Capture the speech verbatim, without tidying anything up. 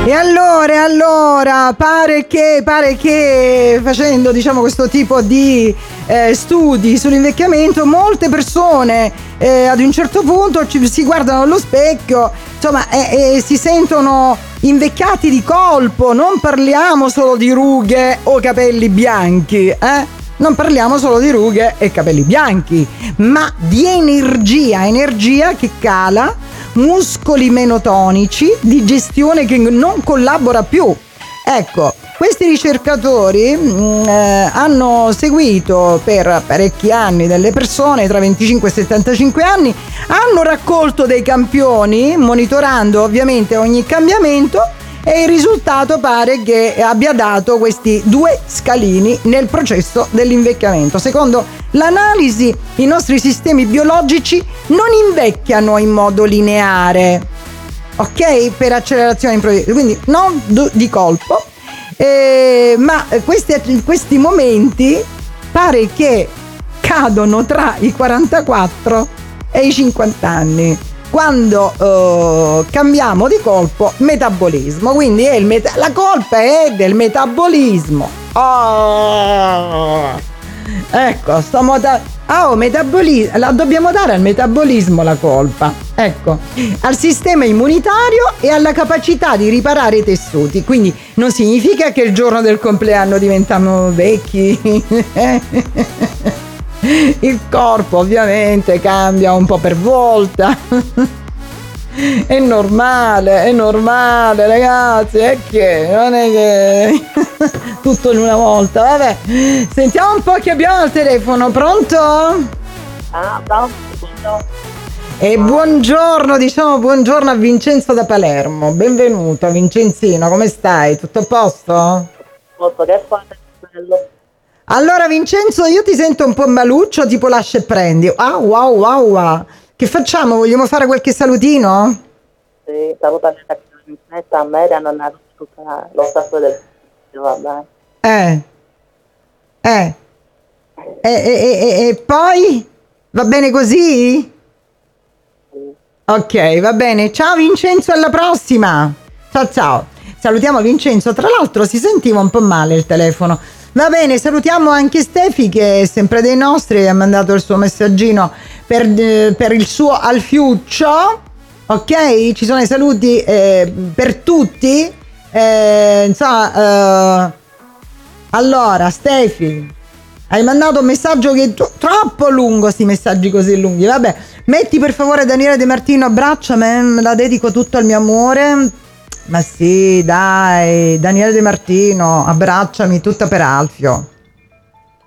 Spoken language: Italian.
E allora, allora, pare che, pare che facendo, diciamo, questo tipo di eh, studi sull'invecchiamento, molte persone eh, ad un certo punto ci, si guardano allo specchio, insomma, e, e si sentono invecchiati di colpo. Non parliamo solo di rughe o capelli bianchi, eh? Non parliamo solo di rughe e capelli bianchi, ma di energia, energia che cala, muscoli meno tonici, digestione che non collabora più. Ecco, questi ricercatori mh, eh, hanno seguito per parecchi anni delle persone tra venticinque e settantacinque anni, hanno raccolto dei campioni, monitorando ovviamente ogni cambiamento, e il risultato pare che abbia dato questi due scalini nel processo dell'invecchiamento. Secondo l'analisi, i nostri sistemi biologici non invecchiano in modo lineare, ok? Per accelerazione improvvisa, quindi non di colpo, eh, ma questi, questi momenti pare che cadono tra i quarantaquattro e i cinquanta anni, quando uh, cambiamo di colpo metabolismo. Quindi è il meta- la colpa è del metabolismo. Oh! Ecco, sto mota- oh, metabolismo, la dobbiamo dare al metabolismo la colpa. Ecco, al sistema immunitario e alla capacità di riparare i tessuti. Quindi non significa che il giorno del compleanno diventiamo vecchi. Il corpo ovviamente cambia un po' per volta. È normale, è normale, ragazzi, è che non è che tutto in una volta. Vabbè, sentiamo un po' chi abbiamo al telefono. Pronto? Ah, pronto. E buongiorno, diciamo buongiorno a Vincenzo da Palermo. Benvenuto Vincenzino, come stai? Tutto a posto? Molto, che fate, bello. Allora Vincenzo, io ti sento un po' maluccio, tipo lascia e prendi. Ah, wow, wow, wow. Che facciamo? Vogliamo fare qualche salutino? Sì, salutami a me, a non ascoltare lo stato del vabbè. Eh. Eh. E, e, e, e poi? Va bene così? Sì. Ok, va bene. Ciao Vincenzo, alla prossima. Ciao ciao. Salutiamo Vincenzo. Tra l'altro si sentiva un po' male il telefono. Va bene, salutiamo anche Stefi, che è sempre dei nostri, ha mandato il suo messaggino per, eh, per il suo Alfiuccio. Ok? Ci sono i saluti eh, per tutti. Eh, insomma, eh, allora Stefi, hai mandato un messaggio che è tro- troppo lungo, sti messaggi così lunghi. Vabbè, metti per favore Daniele De Martino, abbracciami, la dedico tutto al mio amore. Ma sì, dai, Daniele De Martino, abbracciami, tutta per Alfio.